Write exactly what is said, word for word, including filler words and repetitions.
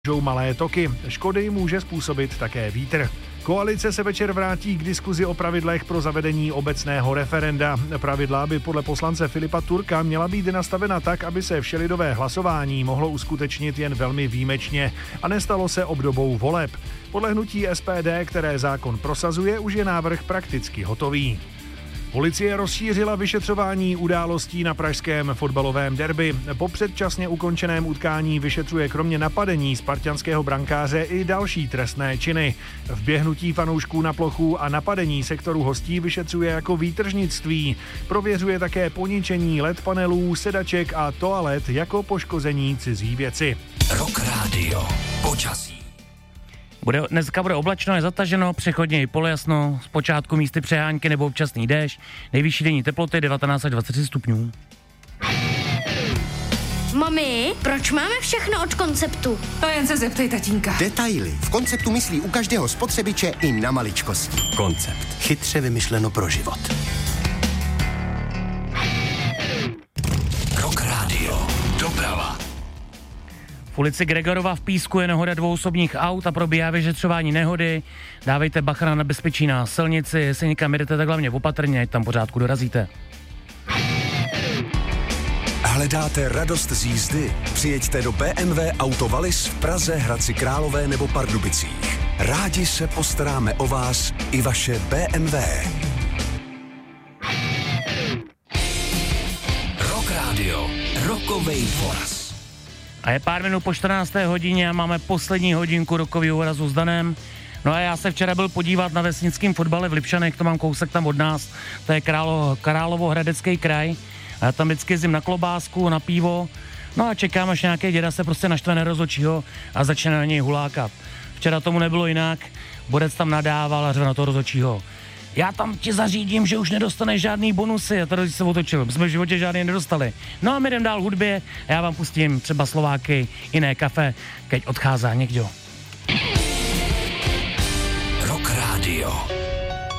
můžou malé toky. Škody může způsobit také vítr. Koalice se večer vrátí k diskuzi o pravidlech pro zavedení obecného referenda. Pravidla by podle poslance Filipa Turka měla být nastavena tak, aby se všelidové hlasování mohlo uskutečnit jen velmi výjimečně a nestalo se obdobou voleb. Podle hnutí S P D, které zákon prosazuje, už je návrh prakticky hotový. Policie rozšířila vyšetřování událostí na pražském fotbalovém derby. Po předčasně ukončeném utkání vyšetřuje kromě napadení spartanského brankáře i další trestné činy. Vběhnutí fanoušků na plochu a napadení sektoru hostí vyšetřuje jako výtržnictví. Prověřuje také poničení L E D panelů, sedaček a toalet jako poškození cizí věci. Rock Radio. Počasí. Bude, dneska bude oblačno, je zataženo, přechodně i polojasno, zpočátku místy přehánky nebo občasný déšť, nejvyšší denní teploty devatenáct až dvacet tři stupňů. Mami, proč máme všechno od Konceptu? To jen se zeptej tatínka. Detaily. V Konceptu myslí u každého spotřebiče i na maličkosti. Koncept. Chytře vymyšleno pro život. Rock Radio. Doprava. V ulici Gregorova v Písku je nehoda dvou osobních aut a probíhá vyšetřování nehody. Dávejte bacha na nebezpečí na silnici, jestli někam jedete, tak hlavně opatrně, ať tam pořádku dorazíte. Hledáte radost z jízdy? Přijeďte do B M W Auto Wallis v Praze, Hradci Králové nebo Pardubicích. Rádi se postaráme o vás i vaše B M W. Rock Radio. Rockovej voraz. A je pár minut po čtrnácté hodině a máme poslední hodinku rokového úrazu s Danem. No a já se včera byl podívat na vesnickém fotbale v Lipšanech, to mám kousek tam od nás, to je Králo, Královohradecký kraj. A já tam vždycky jezdím na klobásku, na pivo, no a čekám, až nějaký děda se prostě naštve nerozhodčího a začne na něj hulákat. Včera tomu nebylo jinak, borec tam nadával a řve na toho rozhodčího: já tam ti zařídím, že už nedostaneš žádný bonusy. A tady se otočil, my jsme v životě žádný nedostali. No a my jdem dál hudbě a já vám pustím třeba Slováky, Jiné kafe, keď odchází někdo. Rock Radio.